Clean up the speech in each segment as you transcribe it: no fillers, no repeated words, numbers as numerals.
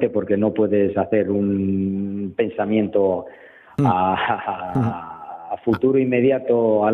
lógicamente, porque no puedes hacer un pensamiento a futuro inmediato a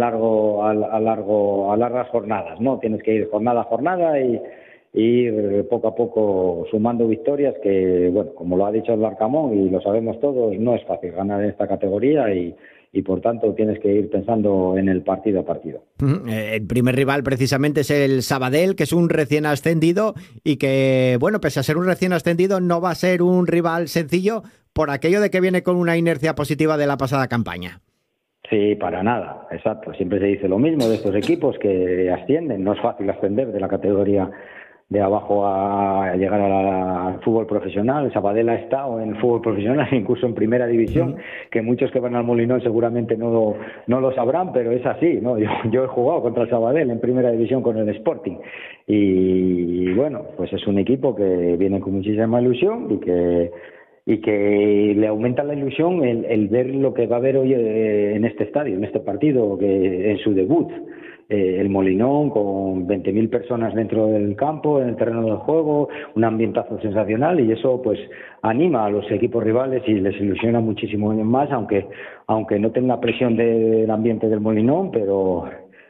largas jornadas, ¿no? Tienes que ir jornada a jornada y ir poco a poco sumando victorias que, bueno, como lo ha dicho el Arcamón y lo sabemos todos, no es fácil ganar en esta categoría y por tanto tienes que ir pensando en el partido a partido. El primer rival precisamente es el Sabadell, que es un recién ascendido y que, bueno, pese a ser un recién ascendido, no va a ser un rival sencillo por aquello de que viene con una inercia positiva de la pasada campaña. Sí, para nada, exacto. Siempre se dice lo mismo de estos equipos que ascienden. No es fácil ascender de la categoría de abajo a llegar al fútbol profesional. El Sabadell ha estado en el fútbol profesional, incluso en primera división, que muchos que van al Molinón seguramente no lo sabrán, pero es así, ¿no? Yo he jugado contra el Sabadell en primera división con el Sporting y bueno, pues es un equipo que viene con muchísima ilusión y que le aumenta la ilusión el ver lo que va a haber hoy en este estadio, en este partido, que en su debut. El Molinón con 20.000 personas dentro del campo, en el terreno del juego, un ambientazo sensacional y eso pues anima a los equipos rivales y les ilusiona muchísimo más, aunque no tenga presión del ambiente del Molinón, pero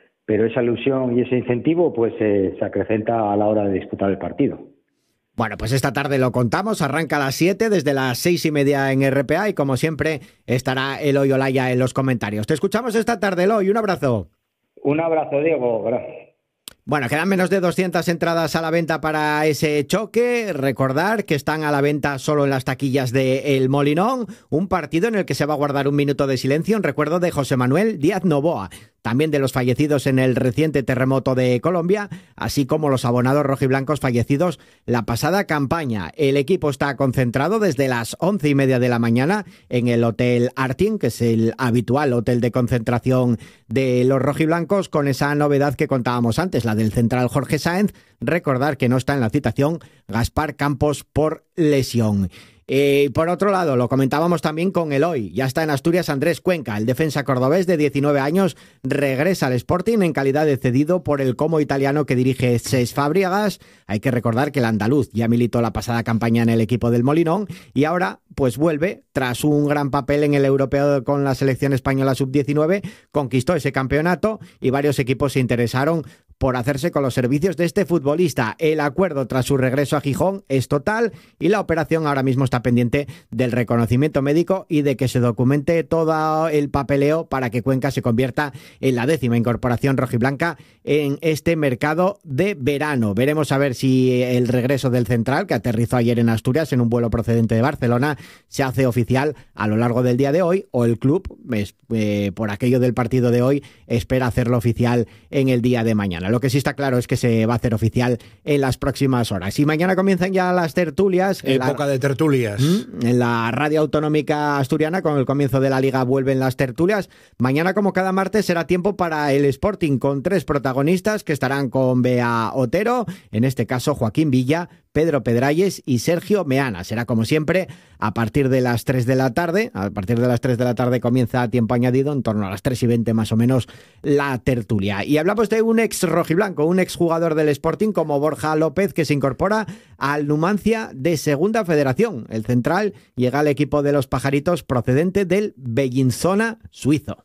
esa ilusión y ese incentivo pues se acrecenta a la hora de disputar el partido. Bueno, pues esta tarde lo contamos, arranca a las 7, desde las 6:30 en RPA y como siempre estará Eloy Olaya en los comentarios. Te escuchamos esta tarde, Eloy, un abrazo. Un abrazo, Diego, gracias. Bueno, quedan menos de 200 entradas a la venta para ese choque. Recordar que están a la venta solo en las taquillas de El Molinón, un partido en el que se va a guardar un minuto de silencio en recuerdo de José Manuel Díaz Novoa, también de los fallecidos en el reciente terremoto de Colombia, así como los abonados rojiblancos fallecidos la pasada campaña. El equipo está concentrado desde las 11:30 de la mañana en el Hotel Artin, que es el habitual hotel de concentración de los rojiblancos, con esa novedad que contábamos antes, la del central Jorge Sáenz. Recordar que no está en la citación Gaspar Campos por lesión. Por otro lado, lo comentábamos también con Eloy, ya está en Asturias Andrés Cuenca, el defensa cordobés de 19 años, regresa al Sporting en calidad de cedido por el Como italiano que dirige Cesc Fábregas. Hay que recordar que el andaluz ya militó la pasada campaña en el equipo del Molinón y ahora pues vuelve, tras un gran papel en el europeo con la selección española sub-19, conquistó ese campeonato y varios equipos se interesaron por hacerse con los servicios de este futbolista. El acuerdo tras su regreso a Gijón es total y la operación ahora mismo está pendiente del reconocimiento médico y de que se documente todo el papeleo para que Cuenca se convierta en la 10ª incorporación rojiblanca en este mercado de verano. Veremos a ver si el regreso del central, que aterrizó ayer en Asturias en un vuelo procedente de Barcelona, se hace oficial a lo largo del día de hoy, o el club, por aquello del partido de hoy, espera hacerlo oficial en el día de mañana. Lo que sí está claro es que se va a hacer oficial en las próximas horas. Y mañana comienzan ya las tertulias. Época de tertulias. En la radio autonómica asturiana, con el comienzo de la liga, vuelven las tertulias. Mañana, como cada martes, será tiempo para el Sporting, con 3 protagonistas que estarán con Bea Otero, en este caso Joaquín Villa, Pedro Pedralles y Sergio Meana. Será como siempre a partir de las 3 de la tarde. A partir de las 3 de la tarde comienza tiempo añadido, en torno a las 3:20 más o menos, la tertulia. Y hablamos de un ex rojiblanco, un ex jugador del Sporting como Borja López, que se incorpora al Numancia de Segunda Federación. El central llega al equipo de los Pajaritos procedente del Bellinzona suizo.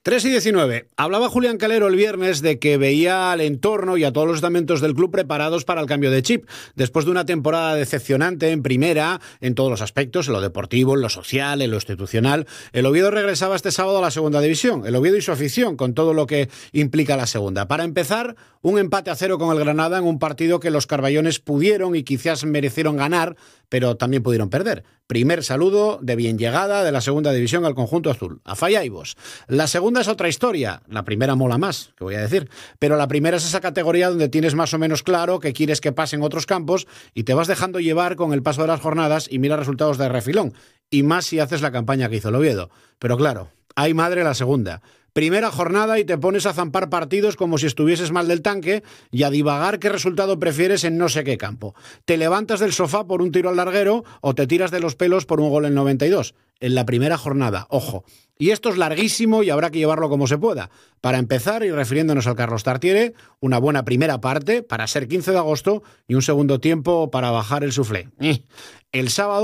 3:19. Hablaba Julián Calero el viernes de que veía al entorno y a todos los estamentos del club preparados para el cambio de chip. Después de una temporada decepcionante en primera, en todos los aspectos, en lo deportivo, en lo social, en lo institucional, el Oviedo regresaba este sábado a la segunda división. El Oviedo y su afición, con todo lo que implica la segunda. Para empezar, un empate a 0 con el Granada en un partido que los carballones pudieron y quizás merecieron ganar, pero también pudieron perder. Primer saludo de bien llegada de la segunda división al conjunto azul. A Fallaibos. La segunda es otra historia. La primera mola más, que voy a decir. Pero la primera es esa categoría donde tienes más o menos claro que quieres que pase en otros campos y te vas dejando llevar con el paso de las jornadas y mira resultados de refilón. Y más si haces la campaña que hizo el Oviedo. Pero claro, hay madre la segunda. Primera jornada y te pones a zampar partidos como si estuvieses mal del tanque y a divagar qué resultado prefieres en no sé qué campo. Te levantas del sofá por un tiro al larguero o te tiras de los pelos por un gol en 92. En la primera jornada, ojo. Y esto es larguísimo y habrá que llevarlo como se pueda. Para empezar, y refiriéndonos al Carlos Tartiere, una buena primera parte para ser 15 de agosto y un segundo tiempo para bajar el suflé. El sábado